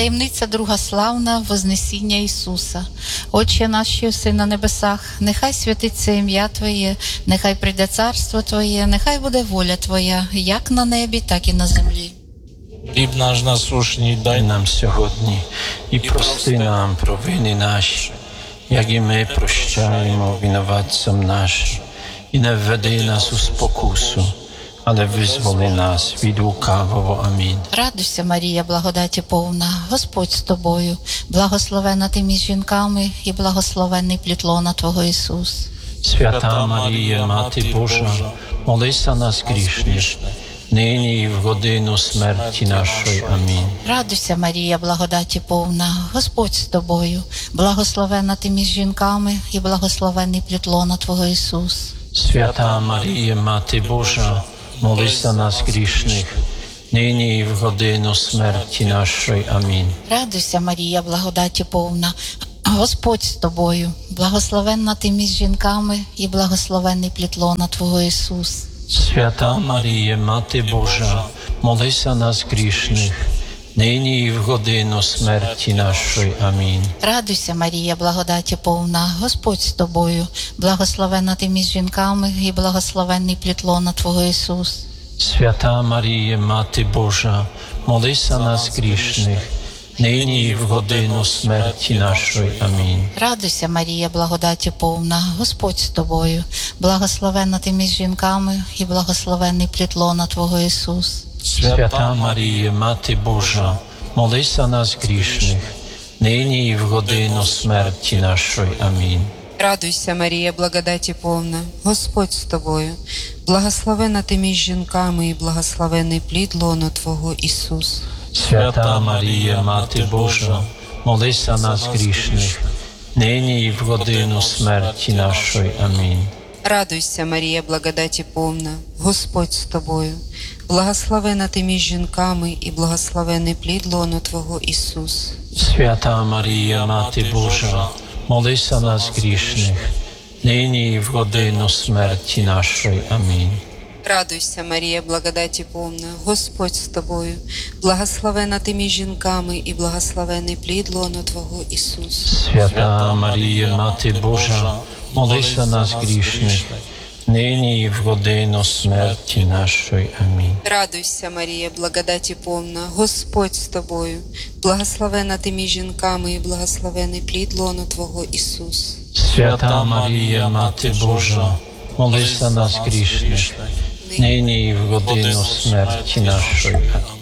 Таємниця друга славна, Вознесіння Ісуса. Отче наш, що єси на небесах, нехай святиться ім'я Твоє, нехай прийде царство Твоє, нехай буде воля Твоя, як на небі, так і на землі. Хліб наш насущний дай нам сьогодні, і прости нам провини наші, як і ми прощаємо винуватцям нашим. І не введи нас у спокусу, але визволи нас від лукавого. Амінь. Радуйся, Марія, благодаті повна, Господь з тобою, благословена ти між жінками, і благословенний плід лона Твого Ісус. Свята Марія, Мати Божа, молись за нас грішних, нині і в годину смерті нашої. Амінь. Радуйся, Марія, благодаті повна, Господь з тобою, благословена ти між жінками, і благословенний плід лона Твого Ісус. Свята Марія, Мати Божа, молись за нас грішних, нині і в годину смерті нашої. Амінь. Радуйся, Марія, благодаті повна, Господь з тобою, благословенна ти між жінками, і благословенний плід лона Твого Ісус. Свята Марія, Мати Божа, молись за нас грішних, нині і в годину смерті нашої. Амінь. Радуйся, Марія, благодаті повна, Господь з тобою, благословенна ти між жінками, і благословенний плід лона Твого Ісус. Свята Марія, Мати Божа, молись за нас грішних, нині і в годину смерті нашої. Амінь. Радуйся, Марія, благодаті повна, Господь з тобою, благословенна ти між жінками, і благословенний плід лона Твого Ісус. Свята Марія, Мати Божа, молись за нас грішних, нині і в годину смерті нашої. Амінь. Радуйся, Марія, благодаті повна, Господь з тобою, благословена ти між жінками, і благословений плід лона Твого Ісус. Свята Марія, Мати Божа, молись за нас грішних, нині і в годину смерті нашої. Амінь. Радуйся, Марія, благодаті повна, Господь з тобою, благословена ти між жінками, і благословений плід лона Твого Ісус. Свята Марія, Мати Божа, молись за нас грішних, нині і в годину смерті нашої. Амінь. Радуйся, Марія, благодаті повна, Господь з тобою, благословена ти між жінками, і благословений плід лона Твого Ісус. Свята Марія, Мати Божа, молись за нас грішних, нині і в годину смерті нашої. Амінь. Радуйся, Марія, благодаті повна, Господь з тобою, благословена ти між жінками, і благословений плід лона Твого Ісус. Свята Марія, Мати Божа, молись за нас грішних, нині і в годину смерті нашої.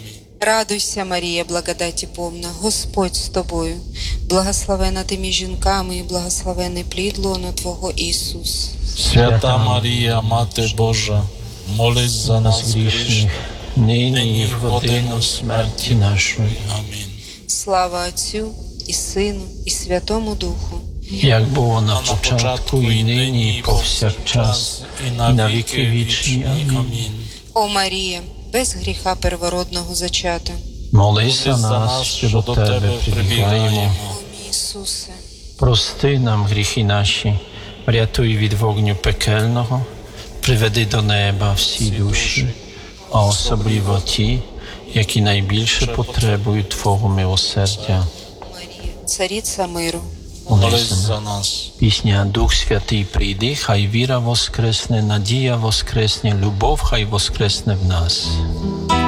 Радуйся, Марія, благодаті повна, Господь з тобою, благословена ти між жінками, і благословений плід лона Твого Ісус. Свята Марія, Мати Божа, молись за нас грішних, нині і в годину смерті нашої. Амінь. Слава Отцю і Сину, і Святому Духу. Як було на початку, і нині, і повсякчас, і на віки вічні. Амінь. О Марія, без гріха первородного зачата. Молись за нас, що до Тебе прибігаємо. О мій Ісусе, Прости нам гріхи наші, врятуй від вогню пекельного, приведи до неба всі душі, а особливо ті, які найбільше потребують Твого милосердя. Марія, цариця миру. Молись за нас. Пісня «Дух Святий прийди, хай віра воскресне, надія воскресне, любов хай воскресне в нас».